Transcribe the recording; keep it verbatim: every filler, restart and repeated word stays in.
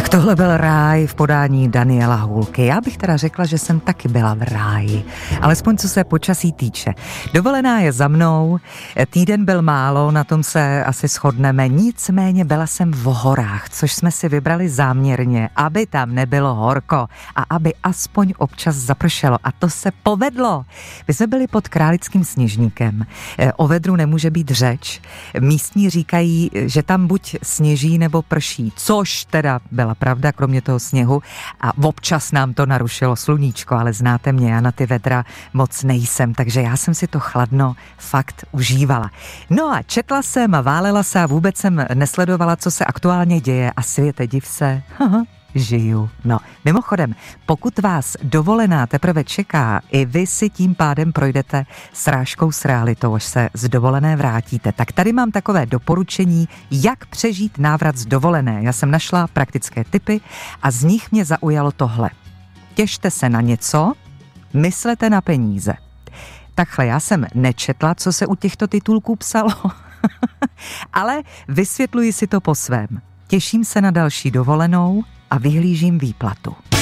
Tohle byl ráj v podání Daniela Hůlky. Já bych teda řekla, že jsem taky byla v ráji. Alespoň co se počasí týče. Dovolená je za mnou, týden byl málo, na tom se asi shodneme. Nicméně byla jsem v horách, což jsme si vybrali záměrně, aby tam nebylo horko a aby aspoň občas zapršelo. A to se povedlo. My jsme byli pod Králickým Sněžníkem. O vedru nemůže být řeč. Místní říkají, že tam buď sněží nebo prší, což teda byla pravda, kromě toho sněhu, a občas nám to narušilo sluníčko, ale znáte mě, já na ty vedra moc nejsem, takže já jsem si to chladno fakt užívala. No a četla jsem a válela se a vůbec jsem nesledovala, co se aktuálně děje a světe, div se, žiju. No, mimochodem, pokud vás dovolená teprve čeká, i vy si tím pádem projdete srážkou s realitou, až se z dovolené vrátíte. Tak tady mám takové doporučení, jak přežít návrat z dovolené. Já jsem našla praktické tipy a z nich mě zaujalo tohle. Těšte se na něco, myslete na peníze. Takhle, já jsem nečetla, co se u těchto titulků psalo, ale vysvětluji si to po svém. Těším se na další dovolenou a vyhlížím výplatu.